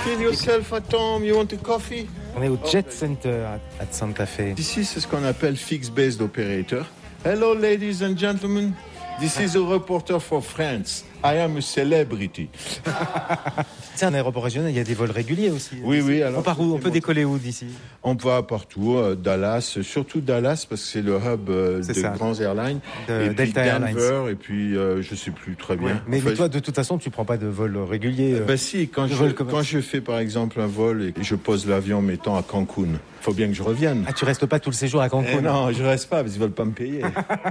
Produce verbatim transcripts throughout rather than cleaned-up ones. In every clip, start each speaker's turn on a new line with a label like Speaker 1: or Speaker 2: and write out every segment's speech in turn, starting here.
Speaker 1: Feel yourself at home. You want a coffee?
Speaker 2: On est au Jet Center à Santa Fe.
Speaker 1: Ici, c'est ce qu'on appelle Fixed-Based Operator. Hello, ladies and gentlemen. This is a reporter for France. I am a celebrity.
Speaker 2: C'est un aéroport régional, il y a des vols réguliers aussi.
Speaker 1: Oui,
Speaker 2: d'ici.
Speaker 1: oui. Alors,
Speaker 2: on part où? On peut décoller où d'ici?
Speaker 1: On va partout, euh, Dallas, surtout Dallas parce que c'est le hub euh, de
Speaker 2: ça.
Speaker 1: grands airlines.
Speaker 2: De
Speaker 1: et
Speaker 2: Delta
Speaker 1: puis
Speaker 2: Airlines.
Speaker 1: Denver, et puis euh, je sais plus très bien.
Speaker 2: Ouais. Mais,
Speaker 1: enfin,
Speaker 2: mais toi, de toute façon, tu prends pas de vol régulier. Euh,
Speaker 1: ben si, quand je, quand je fais par exemple un vol et que je pose l'avion, mettons à Cancun, faut bien que je revienne.
Speaker 2: Ah, tu restes pas tout le séjour à Cancun?
Speaker 1: Eh non, je reste pas parce qu'ils veulent pas me payer.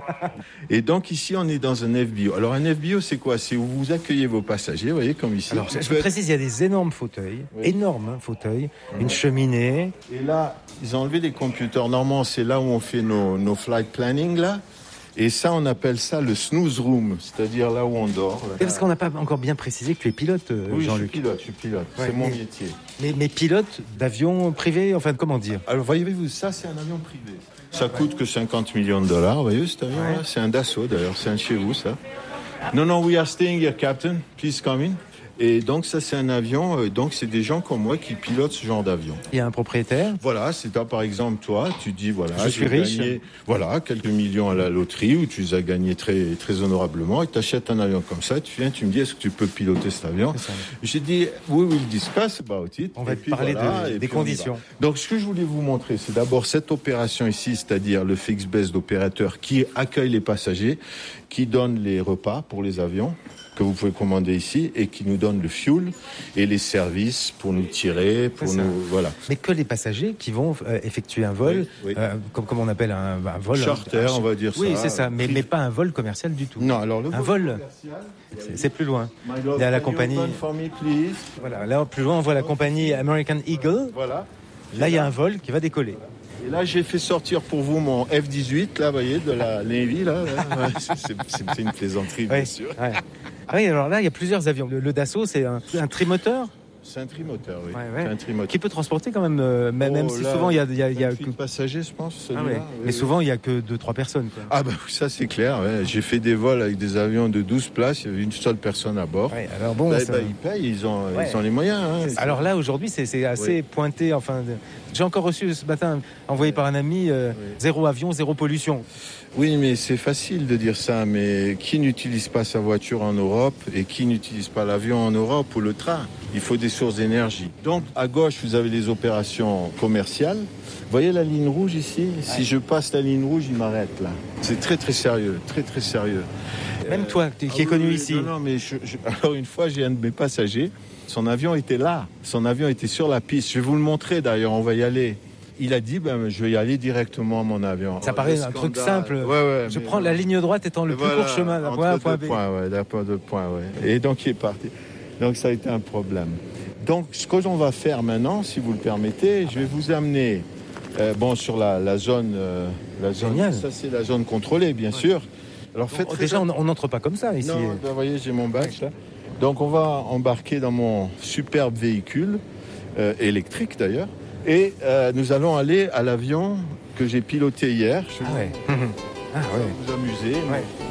Speaker 1: Et donc ici, on est dans un F B O. Alors un F B O, c'est quoi? C'est où vous accueillez vos passagers, vous voyez, comme ici.
Speaker 2: Alors, je, je précise, il y a des énormes fauteuils, oui. énormes hein, fauteuils, mmh. une cheminée.
Speaker 1: Et là, ils ont enlevé des computers. Normalement, c'est là où on fait nos, nos flight planning, là. Et ça, on appelle ça le snooze room, c'est-à-dire là où on dort. Là.
Speaker 2: Et parce qu'on n'a pas encore bien précisé que tu es pilote, euh,
Speaker 1: oui,
Speaker 2: Jean-Luc.
Speaker 1: je suis pilote, je suis pilote. Ouais, c'est mon
Speaker 2: mais,
Speaker 1: métier.
Speaker 2: Mais, mais pilote d'avion privé, enfin, comment dire?
Speaker 1: Alors, voyez-vous, ça, c'est un avion privé. Ça coûte que cinquante millions de dollars, vous voyez, cet avion-là. Ouais. C'est un Dassault, d'ailleurs, c'est un de chez vous, ça. Non, non, we are staying here, Captain. Please come in. Et donc ça c'est un avion, euh, donc c'est des gens comme moi qui pilotent ce genre d'avion.
Speaker 2: Il y a un propriétaire.
Speaker 1: Voilà, c'est toi par exemple toi, tu dis voilà,
Speaker 2: je suis riche.
Speaker 1: Gagné, voilà, quelques millions à la loterie où tu les as gagnés très très honorablement et tu achètes un avion comme ça, tu viens, tu me dis est-ce que tu peux piloter cet avion? J'ai dit we will discuss about it.
Speaker 2: On va te parler voilà, de, des conditions.
Speaker 1: Donc ce que je voulais vous montrer, c'est d'abord cette opération ici, c'est-à-dire le fixed-based opérateur qui accueille les passagers, qui donne les repas pour les avions que vous pouvez commander ici et qui nous donne le fuel et les services pour nous tirer, pour nous voilà.
Speaker 2: Mais que les passagers qui vont euh, effectuer un vol, oui, oui. Euh, comme, comme on appelle un, un vol
Speaker 1: charter, un, on va dire
Speaker 2: oui, ça. Oui, c'est ça,
Speaker 1: euh,
Speaker 2: mais, mais pas un vol commercial du tout.
Speaker 1: Non, alors le
Speaker 2: un vol, vol c'est, c'est plus loin. Il y a la compagnie.
Speaker 1: Me,
Speaker 2: voilà, là plus loin on voit la compagnie American Eagle.
Speaker 1: Voilà.
Speaker 2: Là il y a un vol qui va décoller.
Speaker 1: Et là, j'ai fait sortir pour vous mon F dix-huit, là, vous voyez, de la Navy, là. là. C'est, c'est, c'est une plaisanterie, bien
Speaker 2: ouais,
Speaker 1: sûr.
Speaker 2: Ouais. Ah oui, alors là, il y a plusieurs avions. Le, le Dassault, c'est un, un trimoteur.
Speaker 1: C'est un trimoteur, oui.
Speaker 2: Ouais, ouais.
Speaker 1: C'est un trimoteur.
Speaker 2: Qui peut transporter quand même, euh, même, oh, même si là, souvent il y a, y a, y a
Speaker 1: que passagers, je pense.
Speaker 2: Ah ouais.
Speaker 1: Oui,
Speaker 2: mais souvent il y a que deux, trois personnes. Quoi.
Speaker 1: Ah bah ça c'est clair. Ouais. J'ai fait des vols avec des avions de douze places. Il y avait une seule personne à bord.
Speaker 2: Ouais, alors bon,
Speaker 1: bah,
Speaker 2: ça...
Speaker 1: bah, ils payent, ils ont, ouais. ils ont les moyens. Hein.
Speaker 2: Alors là aujourd'hui c'est, c'est assez oui. pointé. Enfin, j'ai encore reçu ce matin, envoyé par un ami, euh, oui. zéro avion, zéro pollution.
Speaker 1: Oui, mais c'est facile de dire ça, mais qui n'utilise pas sa voiture en Europe et qui n'utilise pas l'avion en Europe ou le train? Il faut des sources d'énergie. Donc, à gauche, vous avez les opérations commerciales. Vous voyez la ligne rouge ici? Ouais. Si je passe la ligne rouge, il m'arrête là. C'est très, très sérieux, très, très sérieux.
Speaker 2: Même euh, toi, qui ah, est connu
Speaker 1: oui,
Speaker 2: ici.
Speaker 1: Non, non, mais je, je... alors une fois, j'ai un de mes passagers. Son avion était là. Son avion était sur la piste. Je vais vous le montrer d'ailleurs, on va y aller. Il a dit, ben, je vais y aller directement à mon avion.
Speaker 2: Ça paraît un truc simple.
Speaker 1: Ouais, ouais,
Speaker 2: je prends non. la ligne droite étant le voilà, plus court chemin d'un point A à point B.
Speaker 1: Points, ouais, d'un point de point, ouais. Et donc, il est parti. Donc, ça a été un problème. Donc, ce que l'on va faire maintenant, si vous le permettez, je vais vous amener euh, bon, sur la, la zone... Euh, la zone
Speaker 2: Génial.
Speaker 1: Ça, c'est la zone contrôlée, bien ouais. sûr. Alors, faites
Speaker 2: bon, déjà, on n'entre pas comme ça, ici.
Speaker 1: Non, ben, vous voyez, j'ai mon badge, là. Donc, on va embarquer dans mon superbe véhicule, euh, électrique, d'ailleurs. Et euh, nous allons aller à l'avion que j'ai piloté hier. Je
Speaker 2: ah ouais.
Speaker 1: ah ouais. Vous amuser.
Speaker 2: Ouais.